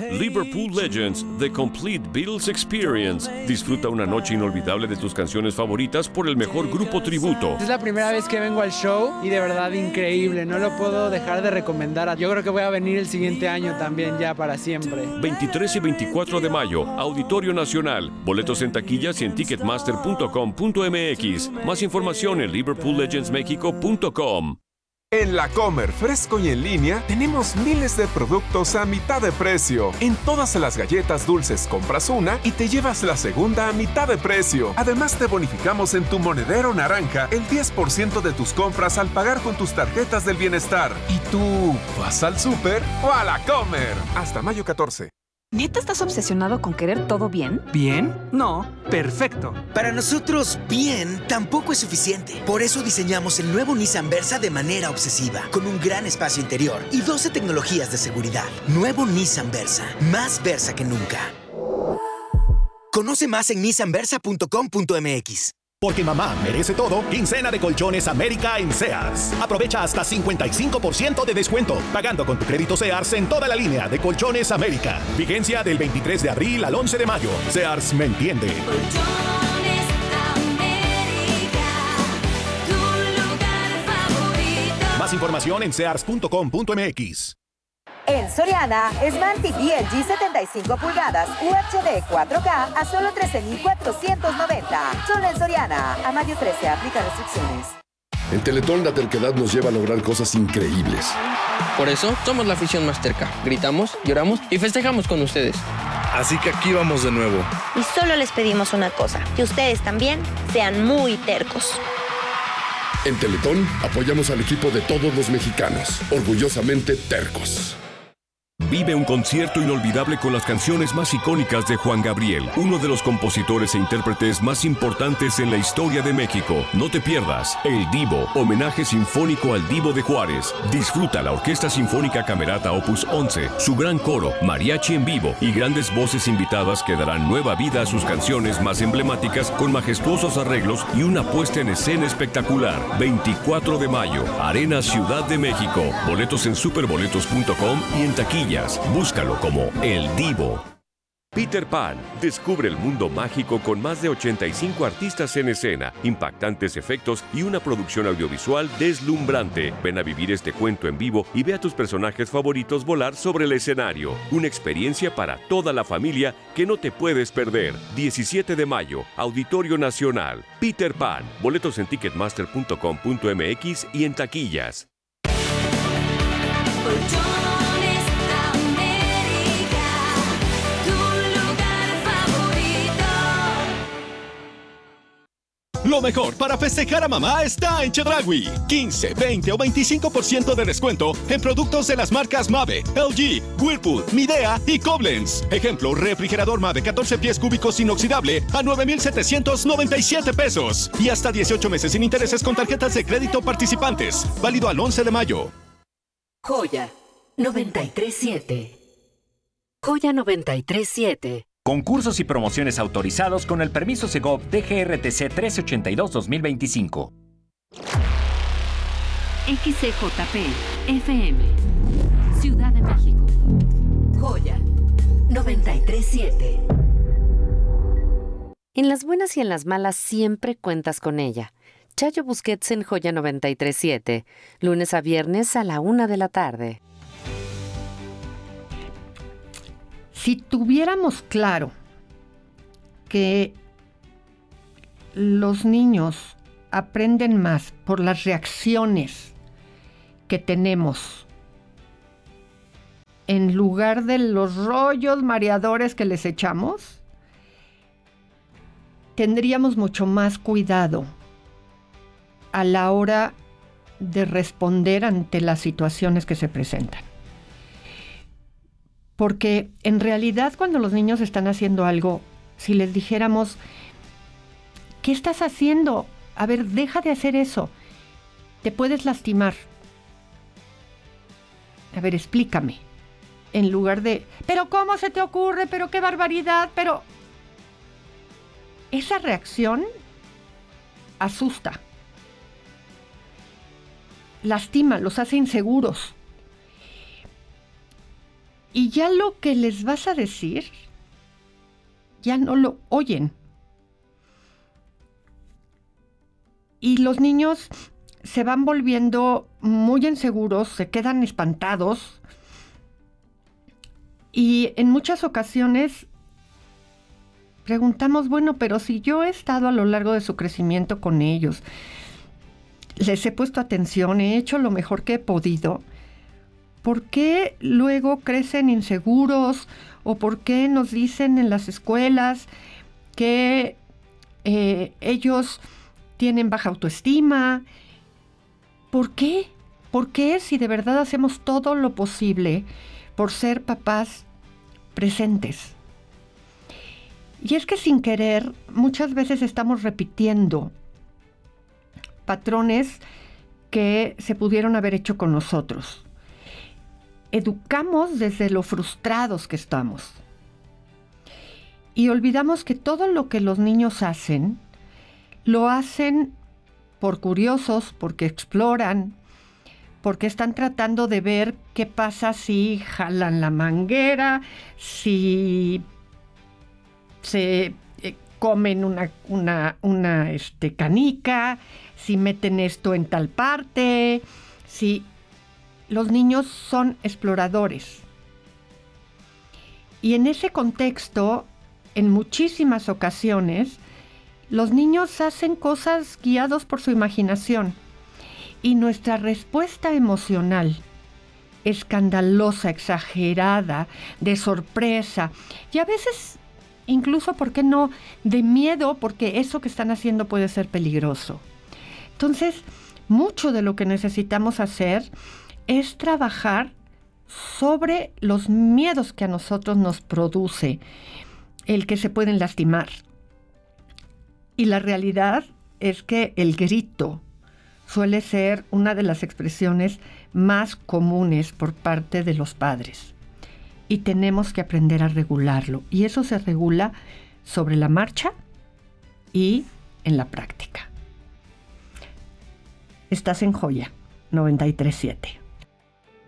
Liverpool Legends, The Complete Beatles Experience. Disfruta una noche inolvidable de tus canciones favoritas por el mejor grupo tributo. Es la primera vez que vengo al show y de verdad increíble, no lo puedo dejar de recomendar. Yo creo que voy a venir el siguiente año también, ya para siempre. 23 y 24 de mayo, Auditorio Nacional. Boletos en taquillas y en ticketmaster.com.mx. Más información en liverpoollegendsmexico.com. En La Comer, fresco y en línea, tenemos miles de productos a mitad de precio. En todas las galletas dulces compras una y te llevas la segunda a mitad de precio. Además, te bonificamos en tu monedero naranja el 10% de tus compras al pagar con tus tarjetas del bienestar. ¿Y tú vas al súper o a La Comer? Hasta mayo 14. ¿Neta estás obsesionado con querer todo bien? ¿Bien? No, perfecto. Para nosotros, bien tampoco es suficiente. Por eso diseñamos el nuevo Nissan Versa de manera obsesiva, con un gran espacio interior y 12 tecnologías de seguridad. Nuevo Nissan Versa, más Versa que nunca. Conoce más en nissanversa.com.mx. Porque mamá merece todo, quincena de Colchones América en Sears. Aprovecha hasta 55% de descuento, pagando con tu crédito Sears en toda la línea de Colchones América. Vigencia del 23 de abril al 11 de mayo. Sears me entiende. Colchones América, tu lugar favorito. Más información en sears.com.mx. En Soriana, Smart TV LG 75 pulgadas UHD 4K a solo $13,490. Solo en Soriana. A mayo 13, aplica restricciones. En Teletón la terquedad nos lleva a lograr cosas increíbles. Por eso somos la afición más terca. Gritamos, lloramos y festejamos con ustedes. Así que aquí vamos de nuevo. Y solo les pedimos una cosa, que ustedes también sean muy tercos. En Teletón apoyamos al equipo de todos los mexicanos, orgullosamente tercos. Vive un concierto inolvidable con las canciones más icónicas de Juan Gabriel, uno de los compositores e intérpretes más importantes en la historia de México. No te pierdas El Divo, homenaje sinfónico al Divo de Juárez. Disfruta la Orquesta Sinfónica Camerata Opus 11, su gran coro, mariachi en vivo y grandes voces invitadas que darán nueva vida a sus canciones más emblemáticas con majestuosos arreglos y una puesta en escena espectacular. 24 de mayo, Arena Ciudad de México. Boletos en superboletos.com y en taquilla. Búscalo como El Divo. Peter Pan. Descubre el mundo mágico con más de 85 artistas en escena, impactantes efectos y una producción audiovisual deslumbrante. Ven a vivir este cuento en vivo y ve a tus personajes favoritos volar sobre el escenario. Una experiencia para toda la familia que no te puedes perder. 17 de mayo, Auditorio Nacional. Peter Pan. Boletos en ticketmaster.com.mx y en taquillas. Lo mejor para festejar a mamá está en Chedraui. 15, 20 o 25% de descuento en productos de las marcas Mave, LG, Whirlpool, Midea y Koblenz. Ejemplo, refrigerador Mave 14 pies cúbicos inoxidable a $9,797 y hasta 18 meses sin intereses con tarjetas de crédito participantes. Válido al 11 de mayo. Joya 93.7. Joya 93.7. Concursos y promociones autorizados con el permiso Segov DGRTC 1382-2025. XCJP FM, Ciudad de México. Joya 93.7. En las buenas y en las malas siempre cuentas con ella. Chayo Busquets en Joya 93.7, lunes a viernes a la 1 de la tarde. Si tuviéramos claro que los niños aprenden más por las reacciones que tenemos en lugar de los rollos mareadores que les echamos, tendríamos mucho más cuidado a la hora de responder ante las situaciones que se presentan. Porque en realidad cuando los niños están haciendo algo, si les dijéramos, ¿qué estás haciendo? A ver, deja de hacer eso. Te puedes lastimar. A ver, explícame. En lugar de, ¿pero cómo se te ocurre? ¿Pero qué barbaridad? Pero esa reacción asusta. Lastima, los hace inseguros. Y ya lo que les vas a decir, ya no lo oyen. Y los niños se van volviendo muy inseguros, se quedan espantados. Y en muchas ocasiones preguntamos, bueno, pero si yo he estado a lo largo de su crecimiento con ellos, les he puesto atención, he hecho lo mejor que he podido, ¿por qué luego crecen inseguros? ¿O por qué nos dicen en las escuelas que ellos tienen baja autoestima? ¿Por qué? ¿Por qué si de verdad hacemos todo lo posible por ser papás presentes? Y es que sin querer, muchas veces estamos repitiendo patrones que se pudieron haber hecho con nosotros. Educamos desde lo frustrados que estamos. Y olvidamos que todo lo que los niños hacen, lo hacen por curiosos, porque exploran, porque están tratando de ver qué pasa si jalan la manguera, si se comen una canica, si meten esto en tal parte, si... Los niños son exploradores. Y en ese contexto, en muchísimas ocasiones, los niños hacen cosas guiados por su imaginación. Y nuestra respuesta emocional, escandalosa, exagerada, de sorpresa, y a veces incluso, ¿por qué no?, de miedo, porque eso que están haciendo puede ser peligroso. Entonces, mucho de lo que necesitamos hacer es trabajar sobre los miedos que a nosotros nos produce el que se pueden lastimar. Y la realidad es que el grito suele ser una de las expresiones más comunes por parte de los padres. Y tenemos que aprender a regularlo. Y eso se regula sobre la marcha y en la práctica. Estás en Joya 93.7.